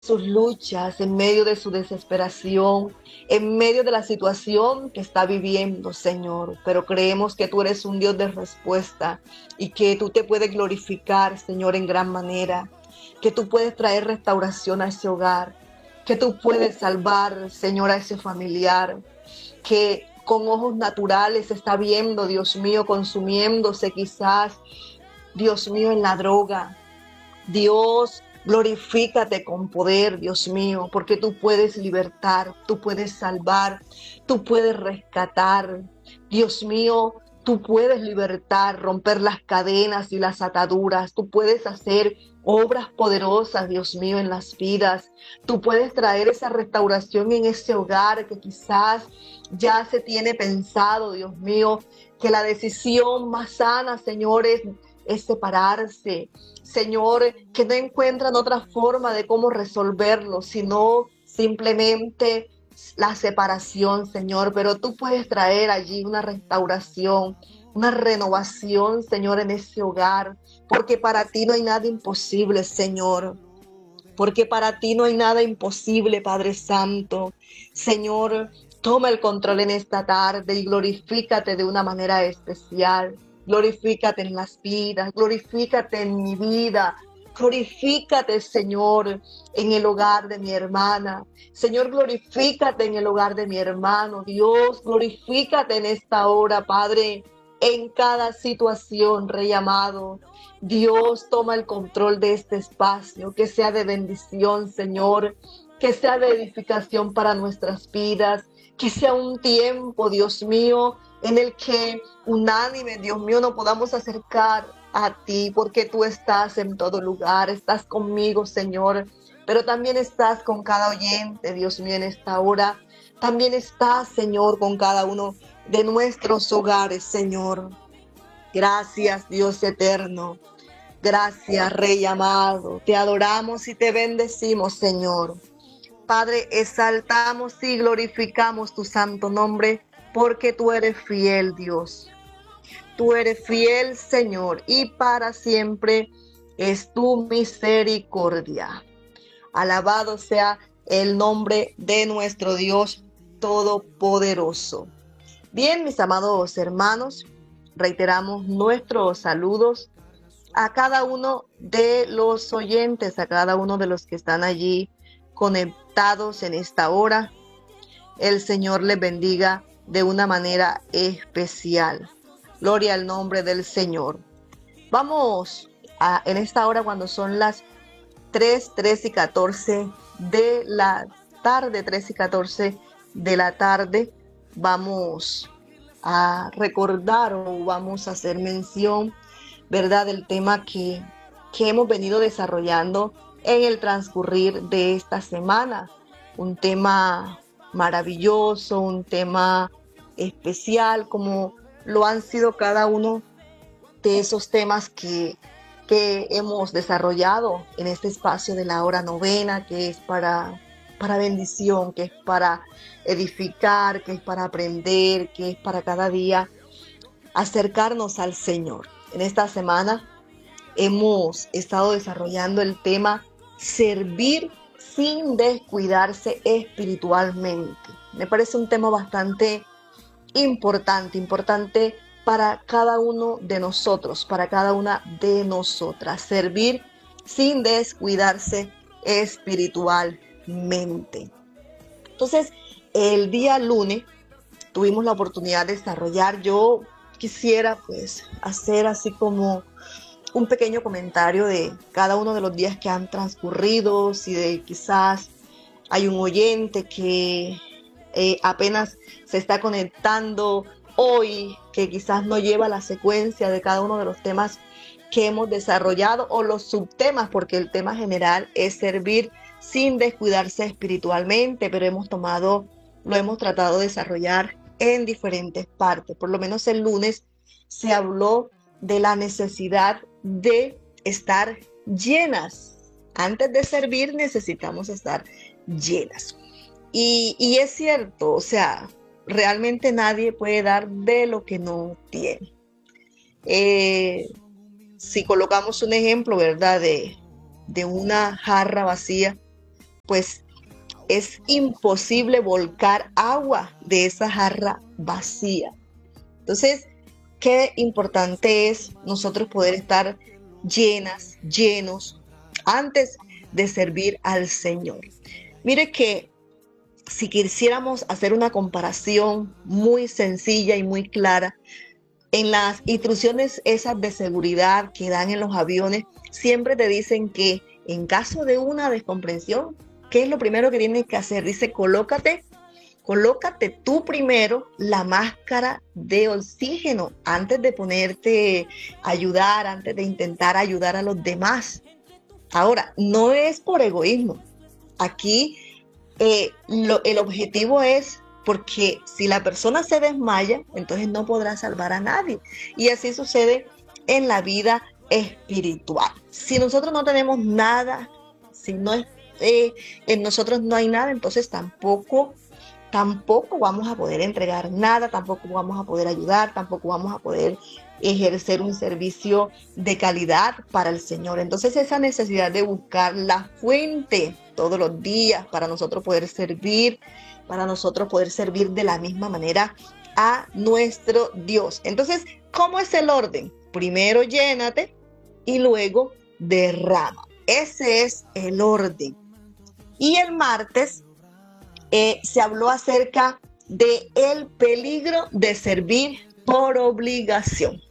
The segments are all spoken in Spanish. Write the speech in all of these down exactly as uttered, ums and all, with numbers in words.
sus luchas, en medio de su desesperación, en medio de la situación que está viviendo, Señor. Pero creemos que tú eres un Dios de respuesta y que tú te puedes glorificar, Señor, en gran manera, que tú puedes traer restauración a ese hogar, que tú puedes salvar, Señor, a ese familiar, que con ojos naturales está viendo, Dios mío, consumiéndose quizás, Dios mío, en la droga. Dios, glorifícate con poder, Dios mío, porque tú puedes libertar, tú puedes salvar, tú puedes rescatar. Dios mío, tú puedes libertar, romper las cadenas y las ataduras. Tú puedes hacer obras poderosas, Dios mío, en las vidas. Tú puedes traer esa restauración en ese hogar que quizás ya se tiene pensado, Dios mío, que la decisión más sana, Señor, es, es separarse. Señor, que no encuentran otra forma de cómo resolverlo, sino simplemente la separación, Señor. Pero tú puedes traer allí una restauración, una renovación, Señor, en ese hogar, porque para ti no hay nada imposible, Señor. Porque para ti no hay nada imposible, Padre Santo. Señor, toma el control en esta tarde y glorifícate de una manera especial. Glorifícate en las vidas, glorifícate en mi vida. Glorifícate, Señor, en el hogar de mi hermana. Señor, glorifícate en el hogar de mi hermano. Dios, glorifícate en esta hora, Padre, en cada situación, Rey amado. Dios, toma el control de este espacio, que sea de bendición, Señor, que sea de edificación para nuestras vidas, que sea un tiempo, Dios mío, en el que unánime, Dios mío, nos podamos acercar a ti, porque tú estás en todo lugar, estás conmigo, Señor, pero también estás con cada oyente, Dios mío, en esta hora. También estás, Señor, con cada uno de nuestros hogares, Señor. Gracias, Dios eterno. Gracias, Rey amado. Te adoramos y te bendecimos, Señor. Padre, exaltamos y glorificamos tu santo nombre, porque tú eres fiel, Dios. Tú eres fiel, Señor, y para siempre es tu misericordia. Alabado sea el nombre de nuestro Dios Todopoderoso. Bien, mis amados hermanos, reiteramos nuestros saludos a cada uno de los oyentes, a cada uno de los que están allí conectados en esta hora. El Señor les bendiga de una manera especial. Gloria al nombre del Señor. Vamos a, en esta hora, cuando son las tres, tres y catorce de la tarde, tres y catorce de la tarde, vamos a recordar o vamos a hacer mención, ¿verdad?, del tema que, que hemos venido desarrollando en el transcurrir de esta semana. Un tema maravilloso, un tema especial, como lo han sido cada uno de esos temas que, que hemos desarrollado en este espacio de la hora novena, que es para, para bendición, que es para edificar, que es para aprender, que es para cada día acercarnos al Señor. En esta semana hemos estado desarrollando el tema servir sin descuidarse espiritualmente. Me parece un tema bastante importante, importante para cada uno de nosotros, para cada una de nosotras. Servir sin descuidarse espiritualmente. Entonces, el día lunes tuvimos la oportunidad de desarrollar. Yo quisiera pues hacer así como un pequeño comentario de cada uno de los días que han transcurrido, si de quizás hay un oyente que eh, apenas se está conectando hoy, que quizás no lleva la secuencia de cada uno de los temas que hemos desarrollado o los subtemas, porque el tema general es servir sin descuidarse espiritualmente, pero hemos tomado, lo hemos tratado de desarrollar en diferentes partes. Por lo menos el lunes se habló de la necesidad de estar llenas. Antes de servir necesitamos estar llenas. Y, y es cierto, o sea, realmente nadie puede dar de lo que no tiene. Eh, si colocamos un ejemplo, ¿verdad?, de, de una jarra vacía, pues es imposible volcar agua de esa jarra vacía. Entonces, qué importante es nosotros poder estar llenas, llenos, antes de servir al Señor. Mire que si quisiéramos hacer una comparación muy sencilla y muy clara, en las instrucciones esas de seguridad que dan en los aviones, siempre te dicen que en caso de una descomprensión, ¿qué es lo primero que tienes que hacer? Dice, colócate, colócate tú primero la máscara de oxígeno antes de ponerte a ayudar, antes de intentar ayudar a los demás. Ahora, no es por egoísmo. Aquí eh, lo, el objetivo es porque si la persona se desmaya, entonces no podrá salvar a nadie. Y así sucede en la vida espiritual. Si nosotros no tenemos nada, si no es, eh, en nosotros no hay nada, entonces tampoco, tampoco vamos a poder entregar nada, tampoco vamos a poder ayudar, tampoco vamos a poder ejercer un servicio de calidad para el Señor. Entonces esa necesidad de buscar la fuente todos los días para nosotros poder servir, para nosotros poder servir de la misma manera a nuestro Dios. Entonces, ¿cómo es el orden? Primero llénate y luego derrama. Ese es el orden. Y el martes eh, se habló acerca de el peligro de servir por obligación.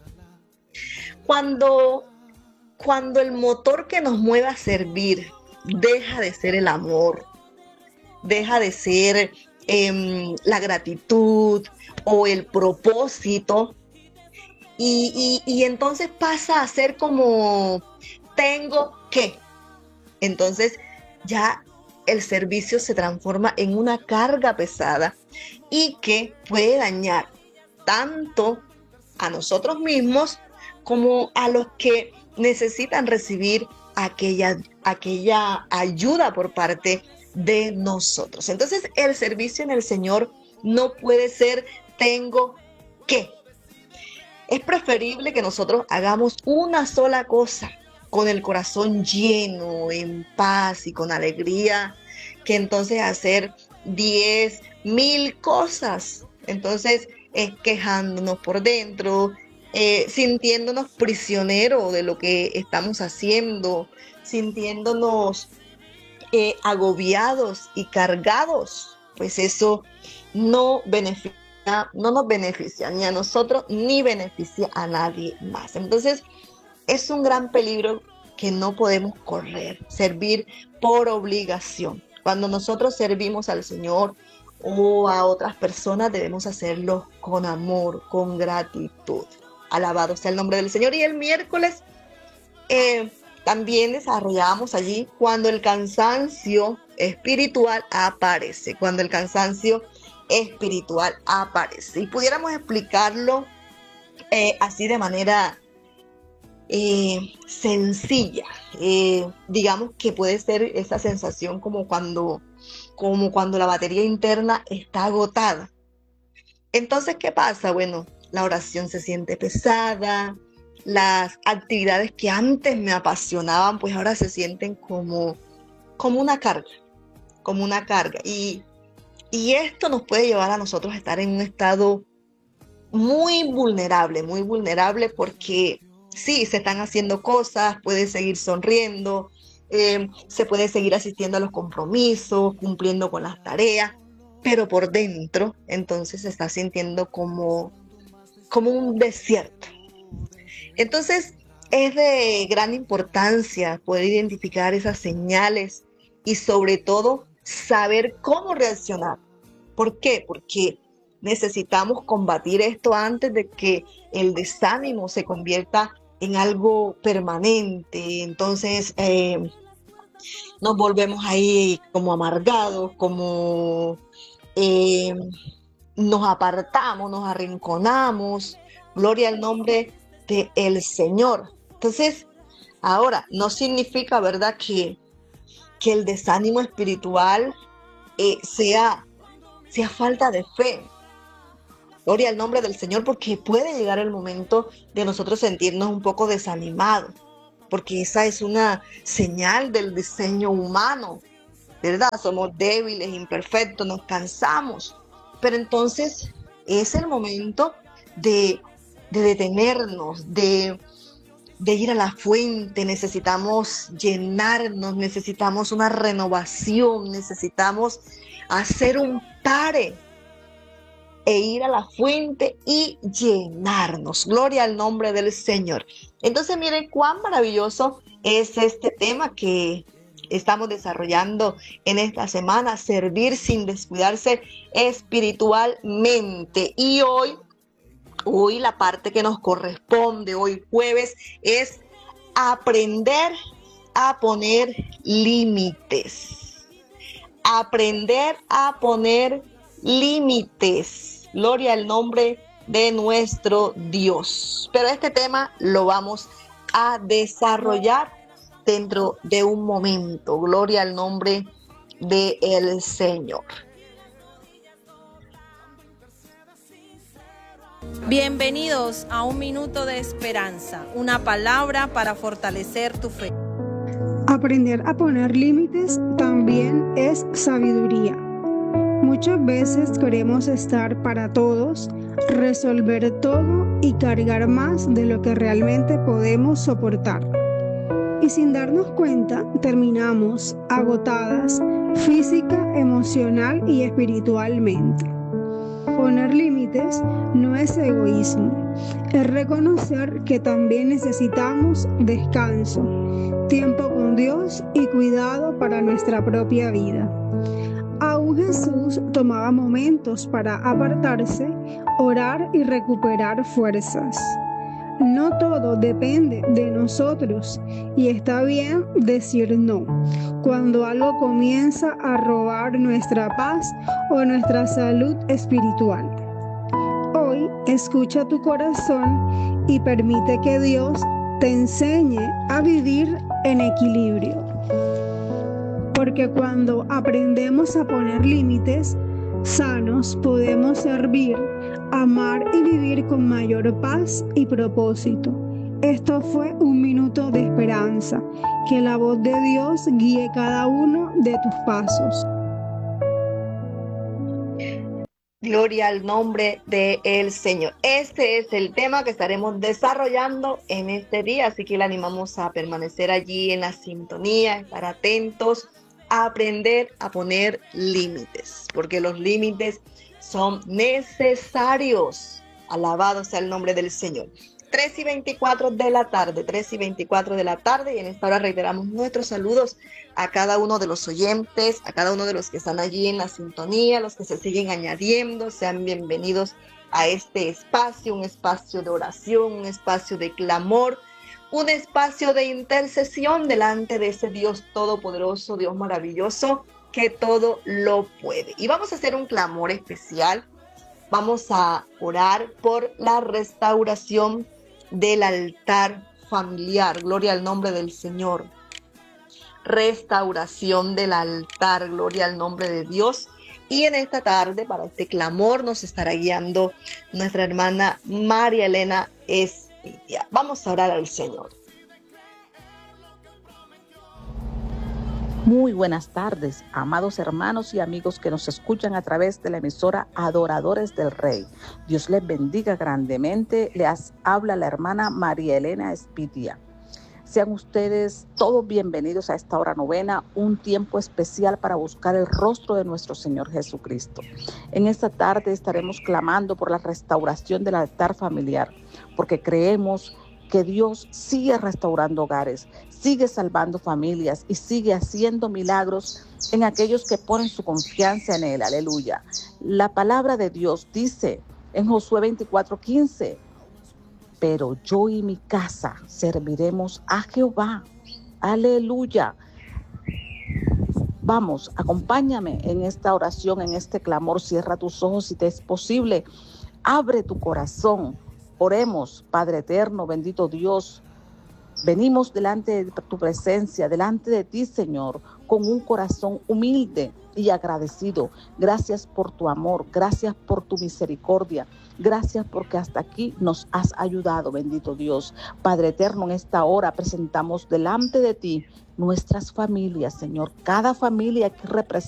Cuando, cuando el motor que nos mueve a servir deja de ser el amor, deja de ser eh, la gratitud o el propósito, y, y, y entonces pasa a ser como tengo que. Entonces ya el servicio se transforma en una carga pesada y que puede dañar tanto a nosotros mismos como a los que necesitan recibir aquella, aquella ayuda por parte de nosotros. Entonces el servicio en el Señor no puede ser tengo que. Es preferible que nosotros hagamos una sola cosa con el corazón lleno, en paz y con alegría, que entonces hacer diez mil cosas. Entonces es quejándonos por dentro, eh, sintiéndonos prisioneros de lo que estamos haciendo, sintiéndonos eh, agobiados y cargados. Pues eso no beneficia, no nos beneficia ni a nosotros ni beneficia a nadie más. Entonces es un gran peligro que no podemos correr, servir por obligación. Cuando nosotros servimos al Señor o a otras personas, debemos hacerlo con amor, con gratitud. Alabado sea el nombre del Señor. Y el miércoles eh, también desarrollamos allí cuando el cansancio espiritual aparece, cuando el cansancio espiritual aparece. Y pudiéramos explicarlo eh, así de manera eh, sencilla. Eh, digamos que puede ser esa sensación como cuando, como cuando la batería interna está agotada. Entonces, ¿qué pasa? Bueno, la oración se siente pesada, las actividades que antes me apasionaban, pues ahora se sienten como, como una carga, como una carga. Y, y esto nos puede llevar a nosotros a estar en un estado muy vulnerable, muy vulnerable porque sí, se están haciendo cosas, puedes seguir sonriendo, eh, se puede seguir asistiendo a los compromisos, cumpliendo con las tareas, pero por dentro entonces se está sintiendo como, como un desierto. Entonces es de gran importancia poder identificar esas señales y sobre todo saber cómo reaccionar. ¿Por qué? Porque necesitamos combatir esto antes de que el desánimo se convierta en algo permanente. Entonces eh, nos volvemos ahí como amargados, como eh, nos apartamos, nos arrinconamos. Gloria al nombre del Señor. Entonces, ahora, no significa, ¿verdad?, que, que el desánimo espiritual eh, sea, sea falta de fe. Gloria al nombre del Señor, porque puede llegar el momento de nosotros sentirnos un poco desanimados, porque esa es una señal del diseño humano. ¿verdad? Somos débiles, imperfectos, nos cansamos. Pero entonces es el momento de, de detenernos, de, de ir a la fuente. Necesitamos llenarnos, necesitamos una renovación, necesitamos hacer un pare e ir a la fuente y llenarnos. Gloria al nombre del Señor. Entonces, miren cuán maravilloso es este tema que estamos desarrollando en esta semana, servir sin descuidarse espiritualmente. Y hoy, hoy la parte que nos corresponde, hoy jueves, es aprender a poner límites. Aprender a poner límites. Gloria al nombre de nuestro Dios. Pero este tema lo vamos a desarrollar dentro de un momento. Gloria al nombre del Señor. Bienvenidos a Un Minuto de Esperanza, una palabra para fortalecer tu fe. Aprender a poner límites también es sabiduría. Muchas veces queremos estar para todos, resolver todo y cargar más de lo que realmente podemos soportar. Y sin darnos cuenta, terminamos agotadas física, emocional y espiritualmente. Poner límites no es egoísmo, es reconocer que también necesitamos descanso, tiempo con Dios y cuidado para nuestra propia vida. Aún Jesús tomaba momentos para apartarse, orar y recuperar fuerzas. No todo depende de nosotros y está bien decir no cuando algo comienza a robar nuestra paz o nuestra salud espiritual. Hoy escucha tu corazón y permite que Dios te enseñe a vivir en equilibrio. Porque cuando aprendemos a poner límites sanos, podemos servir, amar y vivir con mayor paz y propósito. Esto fue Un Minuto de Esperanza. Que la voz de Dios guíe cada uno de tus pasos. Gloria al nombre del Señor. Este es el tema que estaremos desarrollando en este día, así que le animamos a permanecer allí en la sintonía, estar atentos, a aprender a poner límites, porque los límites son necesarios. Alabado sea el nombre del Señor. tres y veinticuatro de la tarde, tres y veinticuatro de la tarde, y en esta hora reiteramos nuestros saludos a cada uno de los oyentes, a cada uno de los que están allí en la sintonía, los que se siguen añadiendo. Sean bienvenidos a este espacio, un espacio de oración, un espacio de clamor, un espacio de intercesión delante de ese Dios todopoderoso, Dios maravilloso, que todo lo puede. Y vamos a hacer un clamor especial. Vamos a orar por la restauración del altar familiar. Gloria al nombre del Señor. Restauración del altar. Gloria al nombre de Dios. Y en esta tarde, para este clamor, nos estará guiando nuestra hermana María Elena Espitia. Vamos a orar al Señor. Muy buenas tardes, amados hermanos y amigos que nos escuchan a través de la emisora Adoradores del Rey. Dios les bendiga grandemente. Les habla la hermana María Elena Espitia. Sean ustedes todos bienvenidos a esta hora novena, un tiempo especial para buscar el rostro de nuestro Señor Jesucristo. En esta tarde estaremos clamando por la restauración del altar familiar, porque creemos que Dios sigue restaurando hogares, sigue salvando familias y sigue haciendo milagros en aquellos que ponen su confianza en Él. Aleluya. La palabra de Dios dice en Josué veinticuatro quince, pero yo y mi casa serviremos a Jehová. Aleluya. Vamos, acompáñame en esta oración, en este clamor. Cierra tus ojos si te es posible. Abre tu corazón. Oremos, Padre eterno, bendito Dios. Venimos delante de tu presencia, delante de ti, Señor, con un corazón humilde, y agradecido. Gracias por tu amor, gracias por tu misericordia, gracias porque hasta aquí nos has ayudado, bendito Dios. Padre eterno, en esta hora presentamos delante de ti nuestras familias, Señor, cada familia que representa